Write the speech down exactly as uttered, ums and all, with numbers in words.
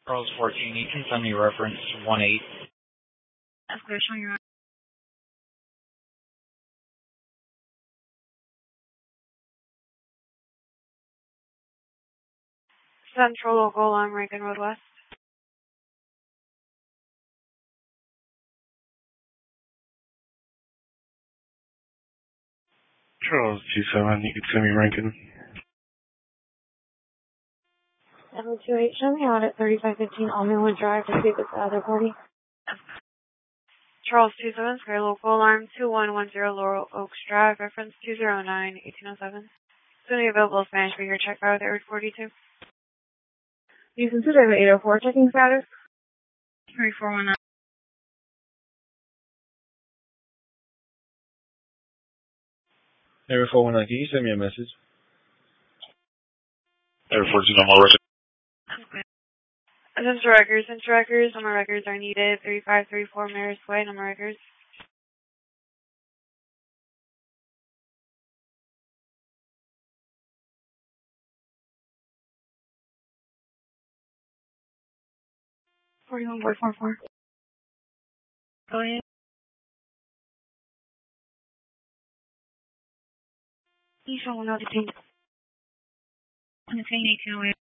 Charles fourteen, you can send me reference one eight. That's clear, showing your Central Local Alarm, Rankin Road West. Charles two seven, you can send me Rankin. seven two eight, show me out at thirty-five fifteen Almond Drive to see if it's the other party. Charles two seven, Square Local Alarm, two one one zero Laurel Oaks Drive, reference two zero nine, eighteen oh seven. Soon available Spanish speaker, check out at forty-two. You consider the eight oh four checking status? three four one nine. Area four one nine, can you send me a message? Area fourteen, I'm all ready. Attention records, attention records, number records are needed. thirty-five thirty-four Maris Way, number records. forty-one four four four. Go ahead. You shall know the change. On the train eighteen oh eight.